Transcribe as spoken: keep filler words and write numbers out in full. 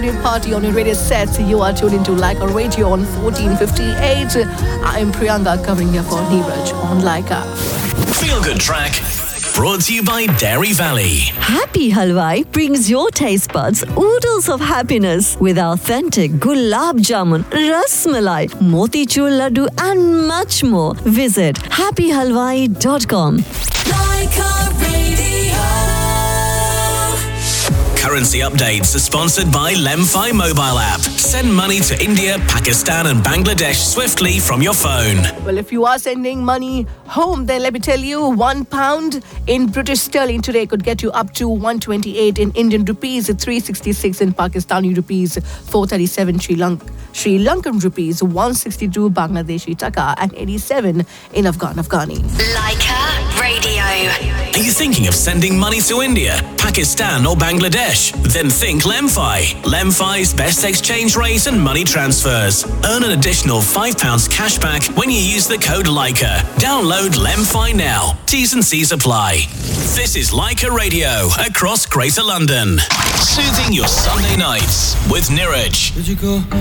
Afternoon Party on your radio sets. You are tuned into Laika Radio on fourteen fifty-eight. I am Priyanka covering here for Neeraj on Laika. Feel Good Track. Brought to you by Dairy Valley. Happy Halwai brings your taste buds oodles of happiness with authentic gulab jamun, ras malai, motichur laddu and much more. Visit happy halwai dot com. Currency updates are sponsored by Lemfi mobile app. Send money to India, Pakistan and Bangladesh swiftly from your phone. Well, if you are sending money home, then let me tell you, one pound in British sterling today could get you up to one twenty-eight in Indian rupees, three sixty-six in Pakistani rupees, four thirty-seven Sri Lanka. Sri Lankan rupees, one sixty-two Bangladeshi taka and eighty-seven in Afghan Afghani. Laika Radio. Are you thinking of sending money to India, Pakistan or Bangladesh? Then think Lemfi. Lemfi's best exchange rate and money transfers. Earn an additional five pounds cash back when you use the code Laika. Download Lemfi now. T's and C's apply. This is Laika Radio across Greater London. Soothing your Sunday nights with Neeraj.